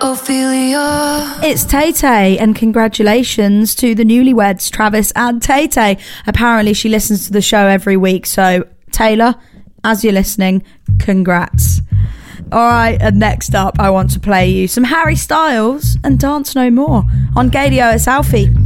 Ophelia. It's Tay Tay, and congratulations to the newlyweds, Travis and Tay Tay. Apparently she listens to the show every week, so Taylor, as you're listening, congrats. Alright, and next up I want to play you some Harry Styles and Dance No More on Gaydio. It's Alfie.